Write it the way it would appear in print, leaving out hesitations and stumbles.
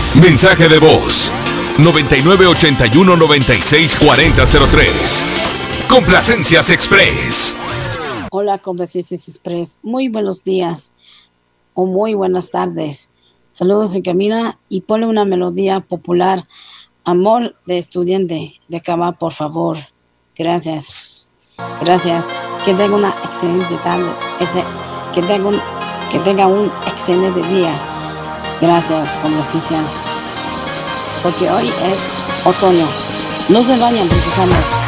Mensaje de voz 9981964003. Complacencias Express. Hola, Complacencias Express. Muy buenos días o muy buenas tardes. Saludos en Camina y ponle una melodía popular. Amor de estudiante de Cabá, por favor. Gracias. Gracias. Que tenga una excelente tarde. Que tenga un excelente día. Gracias, Complacencias. Porque hoy es otoño. No se vayan, porque estamos